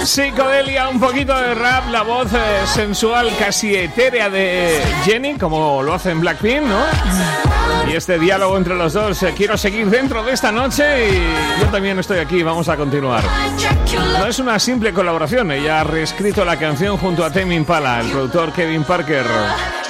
Psicodelia, un poquito de rap, la voz sensual, casi etérea de Jennie, como lo hace en Blackpink, ¿no? Y este diálogo entre los dos, quiero seguir dentro de esta noche y yo también estoy aquí, vamos a continuar. No es una simple colaboración, ella ha reescrito la canción junto a Tame Impala, el productor Kevin Parker.